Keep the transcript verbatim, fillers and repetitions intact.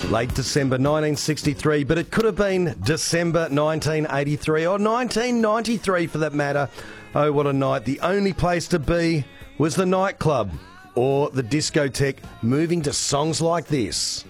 Late December nineteen sixty-three, but it could have been December nineteen eighty-three or nineteen ninety-three for that matter. Oh, what a night. The only place to be was the nightclub or the discotheque, moving to songs like this.